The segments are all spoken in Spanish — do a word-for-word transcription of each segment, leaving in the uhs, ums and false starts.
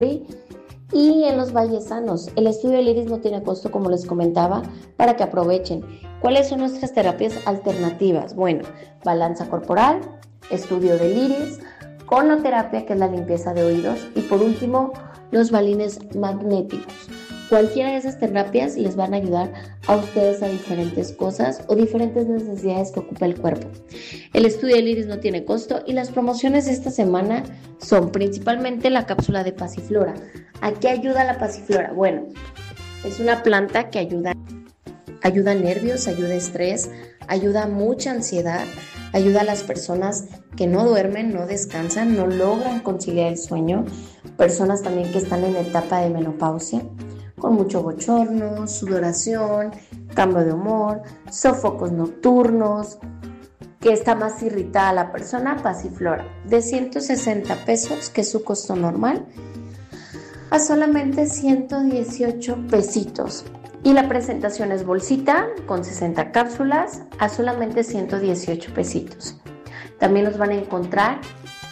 Y en los vallesanos, el estudio del iris no tiene costo, como les comentaba, para que aprovechen. ¿Cuáles son nuestras terapias alternativas? Bueno, balanza corporal, estudio del iris, conoterapia, que es la limpieza de oídos, y por último, los balines magnéticos. Cualquiera de esas terapias les van a ayudar a ustedes a diferentes cosas o diferentes necesidades que ocupa el cuerpo. El estudio del iris no tiene costo y las promociones de esta semana son principalmente la cápsula de pasiflora. ¿A qué ayuda la pasiflora? Bueno, es una planta que ayuda, ayuda a nervios, ayuda a estrés, ayuda a mucha ansiedad, ayuda a las personas que no duermen, no descansan, no logran conciliar el sueño, personas también que están en etapa de menopausia, con mucho bochorno, sudoración, cambio de humor, sofocos nocturnos, que está más irritada la persona. Pasiflora, de ciento sesenta pesos, que es su costo normal, a solamente ciento dieciocho pesitos. Y la presentación es bolsita con sesenta cápsulas a solamente ciento dieciocho pesitos. También los van a encontrar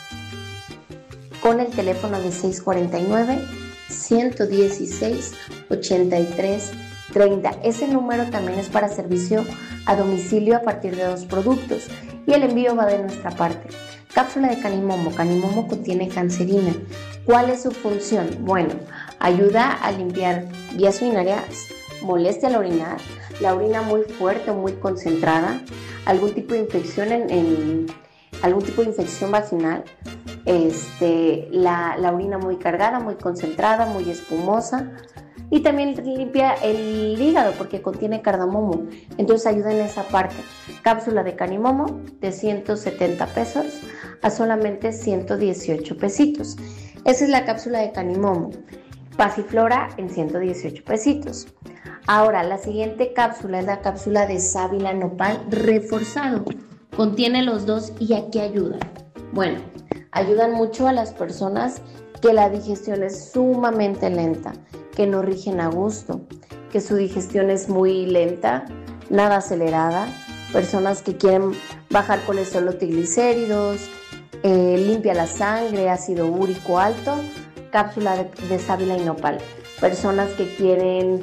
con el teléfono de seis cuatro nueve, uno uno seis, ocho tres tres cero. Ese número también es para servicio a domicilio a partir de dos productos y el envío va de nuestra parte. Cápsula de Canimomo. Canimomo contiene cancerina. ¿Cuál es su función? Bueno, ayuda a limpiar vías urinarias, molestia al orinar, la orina muy fuerte o muy concentrada, algún tipo de infección en, en algún tipo de infección vaginal, este, la, la orina muy cargada, muy concentrada, muy espumosa, y también limpia el hígado porque contiene cardamomo, entonces ayuda en esa parte. Cápsula de Canimomo de ciento setenta pesos a solamente ciento dieciocho pesitos. Esa es la cápsula de Canimomo. Pasiflora en ciento dieciocho pesitos. Ahora, la siguiente cápsula es la cápsula de sábila nopal reforzado. Contiene los dos y ¿a qué ayudan? Bueno, ayudan mucho a las personas que la digestión es sumamente lenta, que no rigen a gusto, que su digestión es muy lenta, nada acelerada, personas que quieren bajar colesterol o triglicéridos, eh, limpia la sangre, ácido úrico alto, cápsula de, de sábila y nopal. Personas que quieren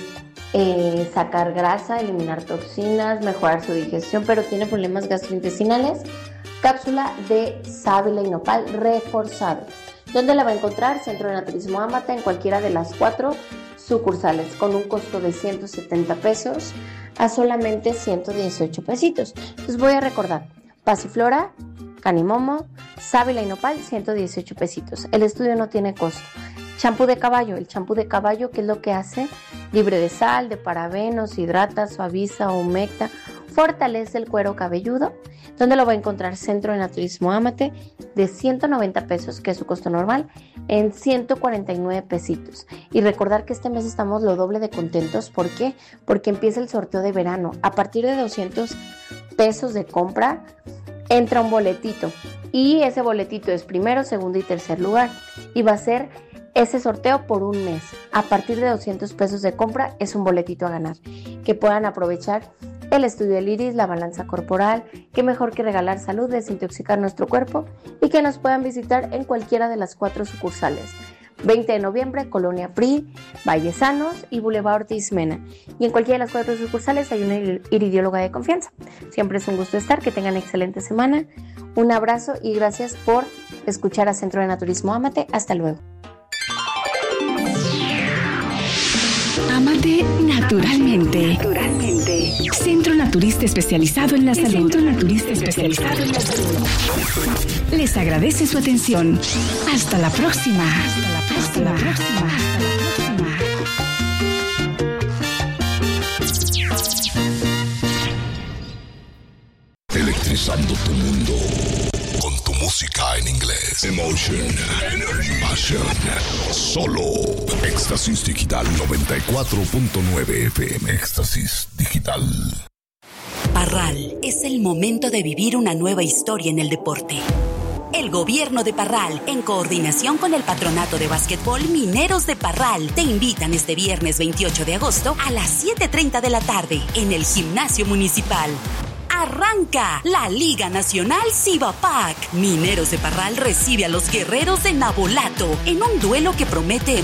eh, sacar grasa, eliminar toxinas, mejorar su digestión, pero tienen problemas gastrointestinales, cápsula de sábila y nopal reforzado. ¿Dónde la va a encontrar? Centro de Naturismo Amate, en cualquiera de las cuatro sucursales, con un costo de ciento setenta pesos a solamente ciento dieciocho pesitos. Les voy a recordar: Pasiflora, Canimomo, sábila y nopal, ciento dieciocho pesitos. El estudio no tiene costo. Champú de caballo. El champú de caballo, ¿qué es lo que hace? Libre de sal, de parabenos, hidrata, suaviza, humecta, fortalece el cuero cabelludo. ¿Dónde lo va a encontrar? Centro de Naturismo Amate, de ciento noventa pesos, que es su costo normal, en ciento cuarenta y nueve pesitos. Y recordar que este mes estamos lo doble de contentos. ¿Por qué? Porque empieza el sorteo de verano. A partir de doscientos pesos de compra, entra un boletito. Y ese boletito es primero, segundo y tercer lugar. Y va a ser ese sorteo por un mes. A partir de doscientos pesos de compra es un boletito a ganar. Que puedan aprovechar el estudio del iris, la balanza corporal, que mejor que regalar salud, desintoxicar nuestro cuerpo, y que nos puedan visitar en cualquiera de las cuatro sucursales. veinte de noviembre, Colonia Pri, Vallesanos y Boulevard Ortiz Mena. Y en cualquiera de las cuatro sucursales hay una iridióloga de confianza. Siempre es un gusto estar, que tengan excelente semana. Un abrazo y gracias por escuchar a Centro de Naturismo Amate. Hasta luego. Amate naturalmente. Naturalmente. Centro Naturista especializado en la salud. Centro Naturista especializado en la salud. Les agradece su atención. Hasta la próxima. Hasta la próxima. Hasta la próxima. Electrizando tu mundo con tu música en inglés. Emotion, Energy, Passion. Solo Éxtasis Digital noventa y cuatro punto nueve F M. Éxtasis Digital. Parral, es el momento de vivir una nueva historia en el deporte. El gobierno de Parral, en coordinación con el Patronato de Básquetbol Mineros de Parral, te invitan este viernes veintiocho de agosto a las siete treinta de la tarde en el Gimnasio Municipal arranca la Liga Nacional Cibapac. Mineros de Parral recibe a los guerreros de Nabolato en un duelo que promete